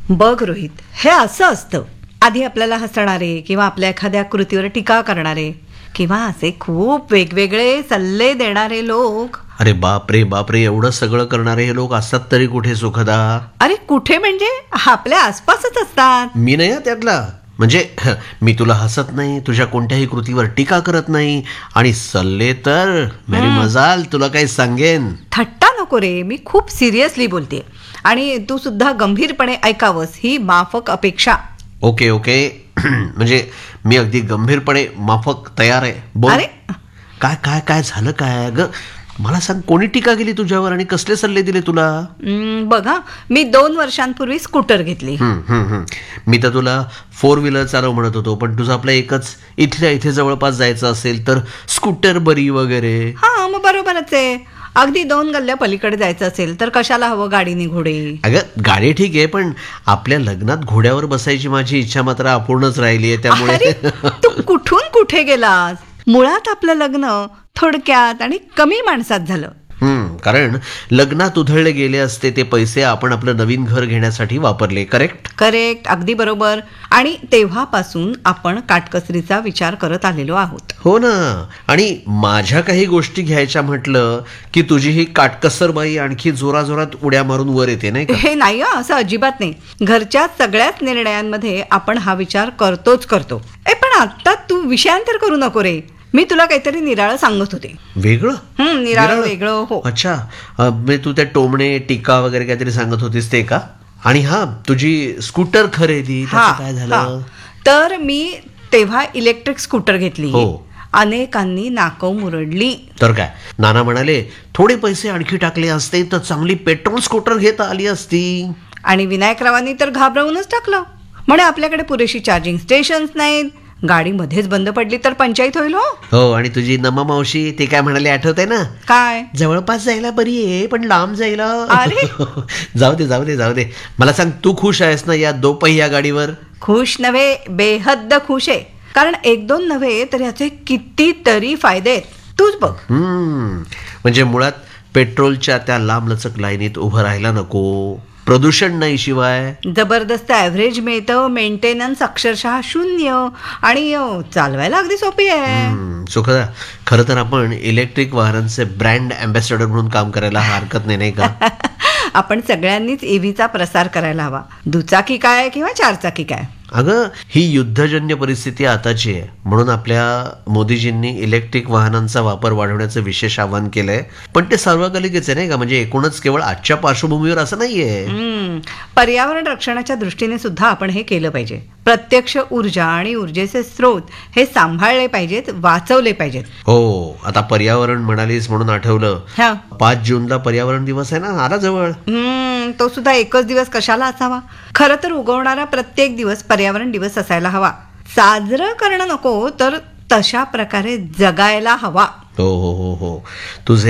बघ रोहित, हे असं असतं. आधी आपल्याला हसणारे किंवा आपल्या एखाद्या कृतीवर टीका करणारे किंवा असे खूप वेगवेगळे सल्ले देणारे लोक. अरे बापरे बापरे, एवढं सगळं करणारे हे लोक असतात तरी कुठे सुखदा? अरे कुठे म्हणजे आपल्या आसपासच असतात. मी नाही हं त्यातला. म्हणजे मी तुला हसत नाही, तुझ्या कोणत्याही कृतीवर टीका करत नाही, आणि सल्ले तर मेरी मजाल, तुला काही सांगेन. थट्टा नको रे, मी खूप सिरियसली बोलते आणि तू सुद्धा गंभीरपणे ऐकावंस ही माफक अपेक्षा. Okay okay. म्हणजे मी अगदी गंभीरपणे माफक तयार आहे. बोल. अरे काय काय काय झालं काय ग? मला सांग, कोणी टीका केली तुझ्यावर आणि कसले सल्ले दिले तुला? बघा, मी 2 वर्षांपूर्वी स्कूटर घेतली. मी तर तुला 4 व्हीलर चालव म्हणत होतो, पण तुझं आपलं एकच, इथल्या इथे जवळपास जायचं असेल तर स्कूटर बरी वगैरे. हा, मग बरोबरच आहे. अगदी 2 गल्ल्या पलीकडे जायचं असेल तर कशाला हवं गाडीने घोडे? अगं गाडी ठीक आहे, पण आपल्या लग्नात घोड्यावर बसायची माझी इच्छा मात्र अपूर्णच राहिली आहे. त्यामुळे अरे, तू कुठून कुठे गेलास? मुळात आपलं लग्न थोडक्यात आणि कमी माणसात झालं. कारण लग्नात उधळले गेले असते ते पैसे आपण आपलं नवीन घर घेण्यासाठी वापरले. करेक्ट करेक्ट, अगदी बरोबर. आणि तेव्हापासून आपण काटकसरीचा विचार करत आलेलो आहोत. हो ना. आणि माझ्या काही गोष्टी घ्यायच्या म्हटलं की तुझी ही काटकसर बाई आणखी जोराजोरात उड्या मारून वर येते, नाही का? हे नाही हं, असं अजिबात नाही. घरच्या सगळ्याच निर्णयांमध्ये आपण हा विचार करतोच करतो. पण आता तू विषयांतर करू नको रे. मी तुला काहीतरी निराळं सांगत होते. वेगळं? निराळं वेगळं. हो. अच्छा, तू त्या टोमणे टीका वगैरे काहीतरी सांगत होतीस ते का? आणि हा, तुझी स्कूटर खरेदी त्याचं काय झालं? तर मी तेव्हा इलेक्ट्रिक स्कूटर घेतली. हो. अनेकांनी नाकं मुरडली. तर काय, नाना म्हणाले थोडे पैसे आणखी टाकले असते तर चांगली पेट्रोल स्कूटर घेता आली असती. आणि विनायकरावांनी तर घाबरवूनच टाकलं. म्हणे आपल्याकडे पुरेशी चार्जिंग स्टेशन्स नाहीत, गाडी मध्येच बंद पडली तर पंचायत होईल. हो. आणि तुझी नमा मावशी ते काय म्हणाले आठवतंय ना? काय? जवळपास जायला बरी आहे, पण लांब जायला. अरे जाऊ दे जाऊ दे जाऊ दे. मला सांग, तू खुश आहेस ना या 2 पहिया गाडीवर? खुश नव्हे, बेहद्द खुश आहे. कारण 1-2 नव्हे तर याचे कितीतरी फायदे आहेत. तूच बघ. म्हणजे मुळात पेट्रोलच्या त्या लांबलचक लाईनीत उभं राहायला नको, प्रदूषण नाही, शिवाय जबरदस्त ॲव्हरेज मिळतं, मेंटेनन्स अक्षरशः 0 आणि चालवायला अगदी सोपी आहे. सुखदा, खरं तर आपण इलेक्ट्रिक वाहनांचे ब्रँड अँबॅसेडर म्हणून काम करायला हरकत नाही, नाही का? आपण सगळ्यांनीच ईव्हीचा प्रसार करायला हवा. दुचाकी काय किंवा 4 चाकी काय. अगं, ही युद्धजन्य परिस्थिती आताची आहे, म्हणून आपल्या मोदीजींनी इलेक्ट्रिक वाहनांचा वापर वाढवण्याचं विशेष आवाहन केलंय. पण ते सार्वकालिकच आहे, नाही का? म्हणजे एकूणच केवळ आजच्या पार्श्वभूमीवर असं नाहीये. पर्यावरण रक्षणाच्या दृष्टीने सुद्धा आपण हे केलं पाहिजे. प्रत्यक्ष ऊर्जा आणि ऊर्जेचे स्रोत हे सांभाळले पाहिजेत, वाचवले पाहिजेत. हो. आता पर्यावरण म्हणालीस म्हणून आठवलं, 5 जूनला पर्यावरण दिवस आहे ना, आला जवळ. तो सुद्धा एकच दिवस कशाला असावा? खरं तर उगवणारा प्रत्येक दिवस पर्यावरण दिवस असायला हवा. साजरं करणं नको, तर तशा प्रकारे जगायला हवा. हो हो हो हो. तुझे